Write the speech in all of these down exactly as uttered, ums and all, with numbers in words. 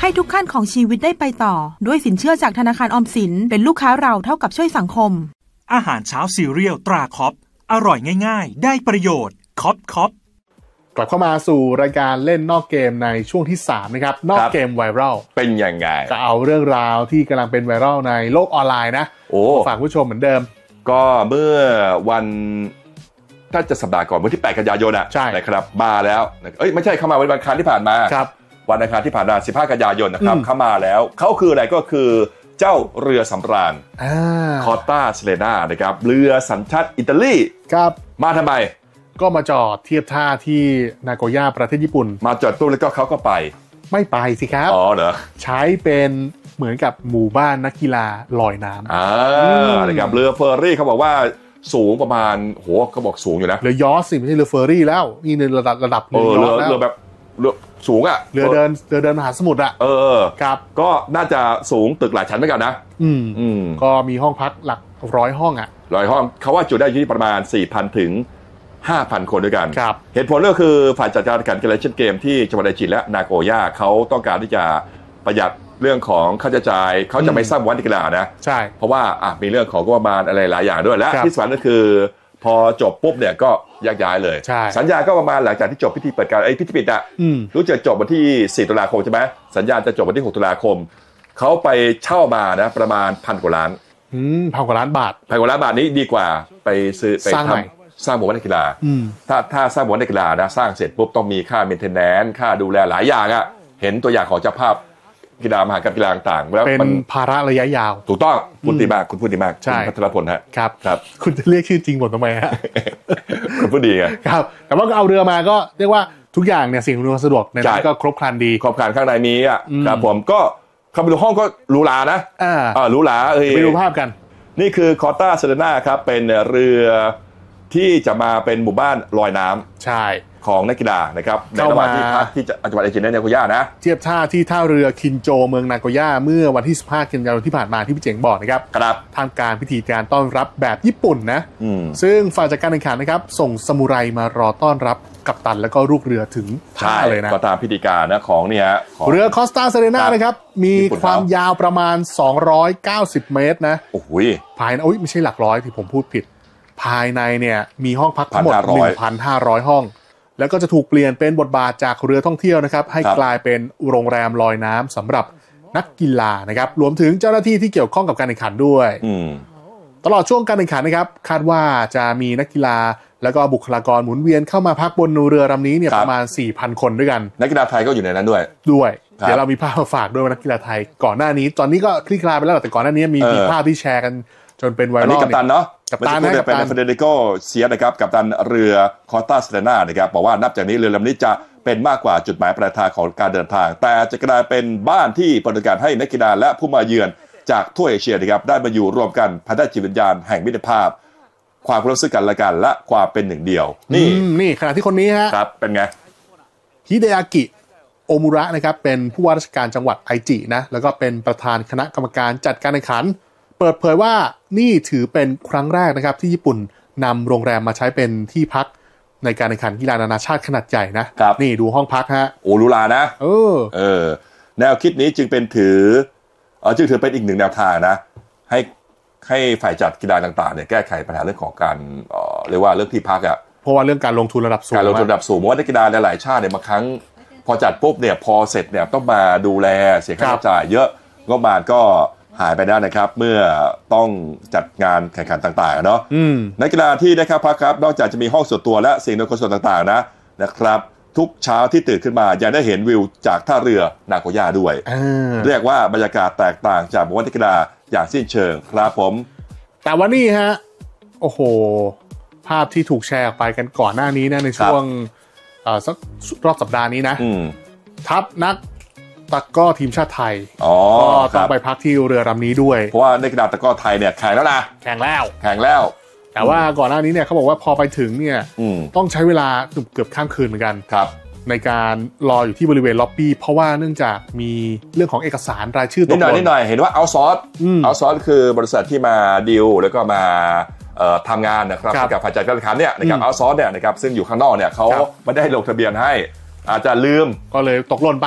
ให้ทุกขั้นของชีวิตได้ไปต่อด้วยสินเชื่อจากธนาคารออมสินเป็นลูกค้าเราเท่ากับช่วยสังคมอาหารเช้าซีเรียลตราคอปอร่อยง่ายๆได้ประโยชน์คอปคอปกลับเข้ามาสู่รายการเล่นนอกเกมในช่วงที่สามนะครับนอกเกมไวรัลเป็นยังไงก็เอาเรื่องราวที่กำลังเป็นไวรัลในโลกออนไลน์นะโอ้ฝากผู้ชมเหมือนเดิมก็เมื่อวันถ้าจะสัปดาห์ก่อนวันที่แปดกันยายนอ่ะนะครับมาแล้วเอ้ยไม่ใช่เข้ามาวันอังคารที่ผ่านมาวันอังคารที่ผ่านมาสิบห้ากันยายนนะครับเข้ามาแล้วเขาคืออะไรก็คือเจ้าเรือสำราญคอต้าเซเลนานะครับเรือสัญชาติอิตาลีครับมาทำไมก็มาจอดเทียบท่าที่นาโกย่าประเทศญี่ปุ่นมาจอดตู้แล้วก็เขาก็ไปไม่ไปสิครับอ๋อเหรอใช้เป็นเหมือนกับหมู่บ้านนักกีฬาลอยน้ำอ่านะครับเรือเฟอร์รี่เขาบอกว่าสูงประมาณโหเขาบอกสูงอยู่นะเรือยอชต์สิไม่ใช่เรือเฟอร์รี่แล้วนี่ในระดับระดับเรือเรือเรือแบบเรือสูงอ่ะเรือเดินเรือเดินมหาสมุทรอ่ะเออครับก็น่าจะสูงตึกหลายชั้นเหมือนกันนะอืมอืมก็มีห้องพักหลักร้อยห้องอ่ะร้อยห้องเขาว่าจุได้อยู่ที่ประมาณ สี่พัน ถึง ห้าพัน คนด้วยกันครับเหตุผลก็คือฝ่ายจัดการการแข่งขันเกมที่จังหวัดไอจิและนาโกย่าเขาต้องการที่จะประหยัดเรื่องของค่าใช้จ่ายเขาจะไม่สร้างวันกีฬานะใช่เพราะว่าอ่ะมีเรื่องของงบประมาณอะไรหลายอย่างด้วยและที่สำคัญก็คือพอจบปุ๊บเนี่ยก็แยกย้ายเลยสัญญาก็ประมาณหลังจากที่จบพิธีเปิดการไอ้พิธีปิดอ่ะรู้จะจบวันที่สี่ตุลาคมใช่ไหมสัญญาจะจบวันที่หกตุลาคมเขาไปเช่ามานะประมาณพันกว่าล้านอืมพันกว่าล้านบาทพันกว่าล้านบาทนี้ดีกว่าไปซื้อไปทำสร้างหมู่บ้านกีฬาถ้าถ้าสร้างหมู่บ้านกีฬานะสร้างเสร็จปุ๊บต้องมีค่าเมนเทนแนนซ์ค่าดูแลหลายอย่างอ่ะเห็นตัวอย่างของเจ้าภาพกีฬามหากรรมกีฬาต่างๆแล้วเป็นภาระระยะยาวถูกต้องคุณดีมากคุณพูดดีมากคุณพัทรพลฮะครับครับคุณจะเรียกชื่อจริงหมดทำไมฮะคุณพูดดีไงครับแต่ว่าก็เอาเรือมาก็เรียกว่าทุกอย่างเนี่ยสิ่งอำนวยความสะดวกในนั้นก็ครบครันดีครบครันข้างในนี้อ่ะครับผมก็เข้าไปดูห้องก็หรูหรานะอ่าหรูหราเอ้ยไปดูภาพกันนี่คือคอต้าเซเลนาครับเป็นเรือที่จะมาเป็นหมู่บ้านลอยน้ำใช่ของนักกีฬานะครับในระหว่างที่พักที่จังหวัดไอจิเนะนาโกย่านะเทียบท่าที่ท่าเรือคินโจเมืองนาโกย่าเมื่อวันที่สิบห้ากันยายนที่ผ่านมาที่พี่เจ๋งบอกนะครับครับทำการพิธีการต้อนรับแบบญี่ปุ่นนะซึ่งฝ่ายจัดการแข่งขันนะครับส่งซามูไรมารอต้อนรับกัปตันแล้วก็ลูกเรือถึงท่าเลยนะก็ตามพิธีการนะของเนี่ยเรือคอสตาเซเรนานะครับมีความยาวประมาณสองร้อยเก้าสิบเมตรนะโอ้โหภายในโอ้ยไม่ใช่หลักร้อยที่ผมพูดผิดภายในเนี่ยมีห้องพักทั้งหมด หนึ่งพันห้าร้อย ห้องแล้วก็จะถูกเปลี่ยนเป็นบทบาทจากเรือท่องเที่ยวนะครับให้กลายเป็นโรงแรมลอยน้ำสำหรับนักกีฬานะครับรวมถึงเจ้าหน้าที่ที่เกี่ยวข้องกับการแข่งขันด้วยตลอดช่วงการแข่งขันนะครับคาดว่าจะมีนักกีฬาแล้วก็บุคลากรหมุนเวียนเข้ามาพักบนเรือลำนี้เนี่ยประมาณ สี่พัน คนด้วยกันนักกีฬาไทยก็อยู่ในนั้นด้วยด้วยเดี๋ยวเรามีภาพมาฝากด้วยว่านักกีฬาไทยก่อนหน้านี้ตอนนี้ก็คลี่คลายไปแล้วแต่ก่อนหน้านี้มีมีภาพที่แชร์กันจนเป็นไวรัลอันนี้กัปตันเนาะกัปตันนะเป็นเฟเดริโกเซียนะครับกัปตันเรือคอต้าเซเลนานะครับบอกว่านับจากนี้เรือลำนี้จะเป็นมากกว่าจุดหมายปลายทางของการเดินทางแต่จะกลายเป็นบ้านที่เปิดโอกาสให้นักกีฬาและผู้มาเยือนจากทั่วเอเชียนะครับได้มาอยู่รวมกันภายใต้จิตวิญญาณแห่งมิตรภาพความรู้สึกกันและกันและความเป็นหนึ่งเดียวนี่นี่ขณะที่คนนี้ฮะครับเป็นไงฮิเดอากิโอมุระนะครับเป็นผู้ว่าราชการจังหวัดไอจินะแล้วก็เป็นประธานคณะกรรมการจัดการแข่งขันเปิดเผยว่านี่ถือเป็นครั้งแรกนะครับที่ญี่ปุ่นนำโรงแรมมาใช้เป็นที่พักในการแข่งขันกีฬานานาชาติขนาดใหญ่นะนี่ดูห้องพักฮะโอ้หรูหรานะเออเออแนวคิดนี้จึงเป็นถือเออจึงถือเป็นอีกหนึ่งแนวทางนะให้ให้ฝ่ายจัดกีฬาต่างๆเนี่ยแก้ไขปัญหาเรื่องของการเอ่อเรียกว่าเรื่องที่พักอ่ะเพราะว่าเรื่องการลงทุนระดับสูงการลงทุนระดับสูงเพราะว่านักกีฬาหลายชาติเนี่ยบางครั้งพอจัดปุ๊บเนี่ยพอเสร็จเนี่ยต้องมาดูแลเสียค่าใช้จ่ายเยอะงบประมาณก็หายไปได้นะครับเมื่อต้องจัดงานแข่งขันต่างๆเนาะนักกีฬาที่นะครับพักครับนอกจากจะมีห้องส่วนตัวและสิ่งอำนวยความสะดวกต่างๆนะนะครับทุกเช้าที่ตื่นขึ้นมายังได้เห็นวิวจากท่าเรือนาโกย่าด้วยเรียกว่าบรรยากาศแตกต่างจากหมู่บ้านนักกีฬาอย่างสิ้นเชิงครับผมแต่ว่านี่ฮะโอ้โหภาพที่ถูกแชร์ออกไปกันก่อนหน้านี้นะในช่วงสักรอบสัปดาห์นี้นะทัพนักตะก้อทีมชาติไทยก็ต้องไปพักที่เรือลำนี้ด้วยเพราะว่านักกีฬาตะก้อไทยเนี่ยแข่งแล้วนะแข่งแล้วแข่งแล้วแต่ว่าก่อนหน้านี้เนี่ยเขาบอกว่าพอไปถึงเนี่ยต้องใช้เวลาเกือบข้ามคืนเหมือนกันครับในการรออยู่ที่บริเวณล็อบบี้เพราะว่าเนื่องจากมีเรื่องของเอกสารรายชื่อตกหล่นนิดหน่อยนิดหน่อยเห็นว่าเอาซอร์สเอาซอร์สคือบริษัทที่มาดีลแล้วก็มาทำงานนะครับกับฝ่ายจัดการแข่งขันเนี่ยนะครับเอาซอร์สเนี่ยนะครับซึ่งอยู่ข้างนอกเนี่ยเขาไม่ได้ลงทะเบียนให้อาจจะลืมก็เลยตกหล่นไป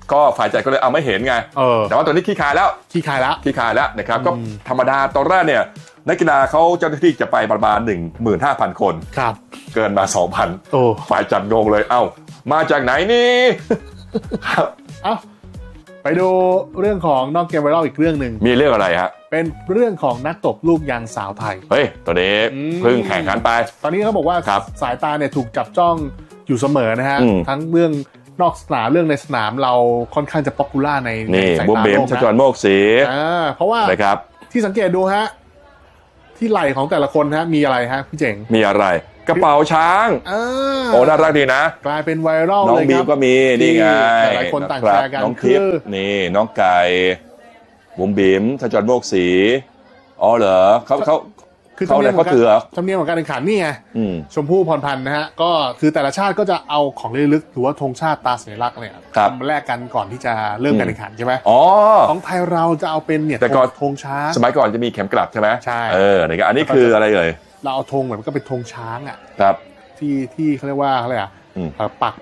ก็ฝ่ายจัดก็เลยเอาไม่เห็นไงเออแต่ว่าตอนนี้ขี้คายแล้วขี้คายแล้วขี้คายแล้วนะครับก็อืมธรรมดาตอนแรกเนี่ยนักกีฬาเขาเจ้าหน้าที่จะไปประมาณ หนึ่งหมื่นห้าพัน คนครับเกินมา สองพันโอ้ฝ่ายจัดงงเลยเอ้ามาจากไหนนี่ ครับเอ้าไปดูเรื่องของนอกเกมไวรัลอีกเรื่องหนึ่งมีเรื่องอะไรฮะเป็นเรื่องของนักตบลูกยางสาวไทยเฮ้ยตอนนี้อืมเพิ่งแข่งขันไปตอนนี้เขาบอกว่าครับสายตาเนี่ยถูกจับจ้องอยู่เสมอนะฮะอืมทั้งเรื่องนอกสนามเรื่องในสนามเราค่อนข้างจะป๊อปปูล่าในนี่ในสายบุ้มตาเบมโลกชนะจรโมกศรีอ่าเพราะว่านะครับที่สังเกตดูฮะที่ไหล่ของแต่ละคนฮะมีอะไรฮะพี่เจ๋งมีอะไรกระเป๋าช้างอ่าโอ้น่ารักดีนะกลายเป็นไวรัลน้องเลยบีคมรับก็มีนี่ไงหลายคนต่างะรับแชร์กันน้องทิพคือย์นี่น้องไก่บุ๋มบิ๋มชจรโมกศรีอ๋อเหรอเขาเขาคือเขาอะไรขเขาถือเหรอธรรมเนียมของการแข่งขันนี่ไงอืมชมพู่พรพันธ์นะฮะก็คือแต่ละชาติก็จะเอาของเล่นลึกหรือว่าธงชาติตาสัญลักษณ์เนี่ยครับมาแลกกันก่อนที่จะเริ่มการแข่งขันใช่ไหมอ๋อของไทยเราจะเอาเป็นเนี่ยแต่ก่อนธงช้างสมัยก่อนจะมีเข็มกลัดใช่ไหมใช่เออนะครับอันนี้คืออะไรเอ่ยเราเอาธงเหมือนก็เป็นธงช้างอ่ะครับที่ที่เขาเรียกว่าอะไรอ่ะอืมเอ่อปัก